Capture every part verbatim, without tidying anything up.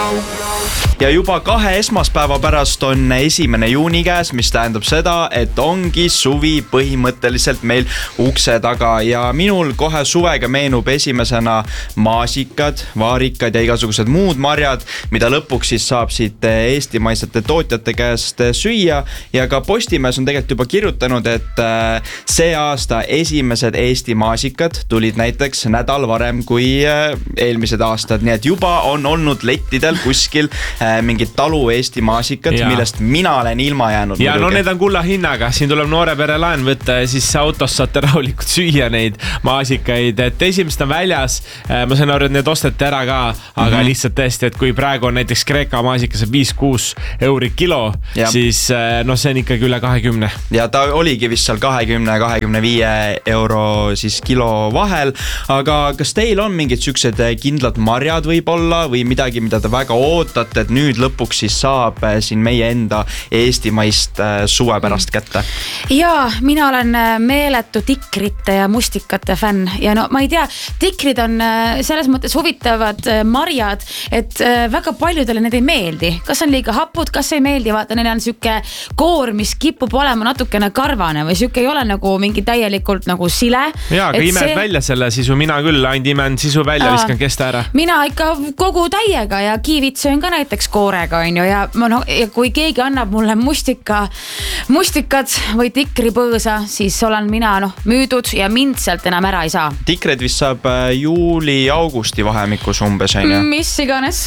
Ja juba kahe esmaspäeva pärast on esimene juuni käes, mis tähendab seda, et ongi suvi põhimõtteliselt meil ukse taga ja minul kohe suvega meenub esimesena maasikad, vaarikad ja igasugused muud marjad, mida lõpuks siis saab siit eestimaisete tootjate käest süüa ja ka Postimees on tegelikult juba kirjutanud, et see aasta esimesed Eesti maasikad tulid näiteks nädal varem kui eelmised aastad, nii et juba on olnud lettidel kuskil mingid talu Eesti maasikad, ja. Millest mina olen ilma jäänud. Ja muidugi. No need on kulla hinnaga, siin tuleb noore pere laen võtta ja siis autos saate rahulikult süüa neid maasikaid, et esimest on väljas, ma sain aru, et need osteti ära ka, aga mm-hmm. lihtsalt tõesti, et kui praegu on näiteks Kreeka maasikas viis kuus euri kilo, ja. Siis no see on ikkagi üle kahekümne. Ja ta oligi vist seal kahekümne kahekümne viie euro siis kilo vahel, aga kas teil on mingid süksed kindlad marjad võib-olla või midagi, mida te väga ootate, et nüüd lõpuks siis saab siin meie enda eestimaist suve pärast kätte? Jaa, mina olen meeletu tikrite ja mustikate fänn ja no ma ei tea, tikrid on selles mõttes huvitavad marjad, et väga paljudele need ei meeldi. Kas on liiga hapud, kas ei meeldi, vaata, neil on süke koor, mis kipub olema natukene karvane või süke ei ole nagu mingi täielikult nagu sile. Jaa, aga imed see... välja selle sisu, mina küll ainult imen sisu välja, Aa, viskan kesta ära. Mina ikka kogu täiega ja kiivit söön ka näiteks koorega on ju ja, no, ja kui keegi annab mulle mustika, mustikad või tikripõõsa, siis olen mina no, müüdud ja mind sealt enam ära ei saa. Tikred vist saab juuli-augusti vahemikus umbes, on ju? Mis iganes.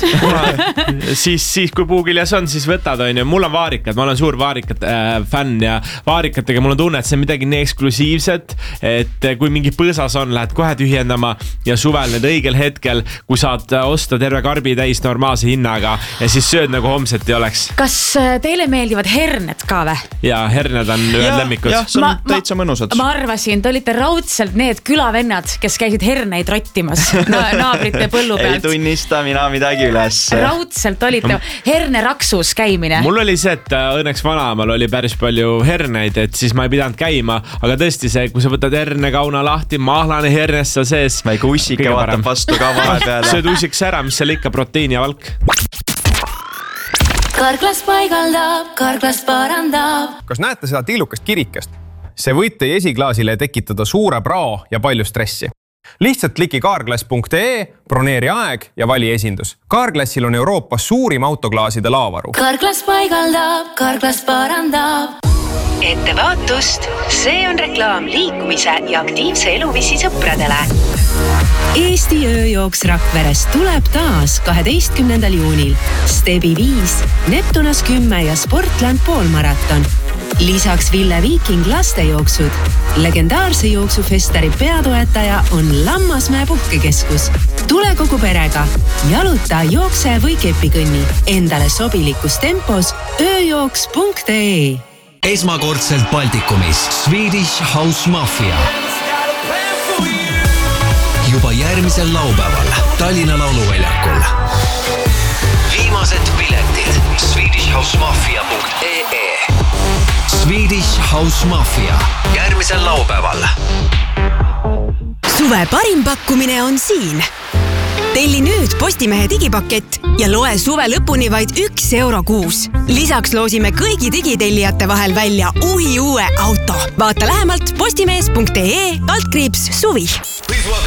siis, siis kui puugiljas on, siis võtad, on ju. Mul on vaarikad, ma olen suur vaarikat äh, fänn ja vaarikatega mul on tunne, et see on midagi nii eksklusiivset, et kui mingi põõsas on, lähed kohe tühjendama ja suvel need õigel hetkel, kui saad osta terve karbi täis normaalse hinnaga ja siis sööd nagu homset ei oleks. Kas teile meeldivad herned ka või? Jaa, herned on ühed lemmikud. Jah, see on ma, täitsa mõnusad. Ma arvasin, te olite raudselt need külavennad, kes käisid herneid rottimas na- naabrite põllu pealt. Ei tunnista mina midagi üles. Raudselt olite herne raksus käimine. Mul oli see, et õnneks vanaemal oli päris palju herneid, et siis ma ei pidanud käima, aga tõesti see, kui sa võtad hernekauna lahti, mahlane hernes seal sees. Väike ussike vaatab vastu ka vahe peale. Sööd ussiks ära, mis seal ikka protein ja valk. Karklas paigaldab, Karklas parandab. Kas näete seda tillukest kirikest? See võib teie esiklaasile tekitada suure prao ja palju stressi. Lihtsalt kliki karklas punkt ee, broneeri aeg ja vali esindus. Karklassil on Euroopas suurim autoklaaside laavaru. Karklas paigaldab, Karklas parandab. Ettevaatust, see on reklaam liikumise ja aktiivse eluviisi sõpradele. Eesti ööjooks Rakverest tuleb taas kaheteistkümnendal juunil. Stebi viis, Neptunas kümme ja Sportland poolmaraton. Lisaks Ville Viiking lastejooksud. Legendaarse jooksufestari peatoetaja on Lammasmäe puhkekeskus. Tule kogu perega. Jaluta, jookse või kepikõnni. Endale sobilikus tempos ööjooks punkt ee. Esmakordselt Baltikumis Swedish House Mafia. Juba järgmisel laupäeval Tallinna lauluväljakul. Viimased piletid swedish house mafia punkt ee. Swedish House Mafia järgmisel laupäeval. Suve parim pakkumine on siin. Telli nüüd Postimehe digipakett ja loe suve lõpuni vaid üks euro kuus. Lisaks loosime kõigi digitellijate vahel välja uhi uue auto. Vaata lähemalt postimees punkt ee, altkriips suvi.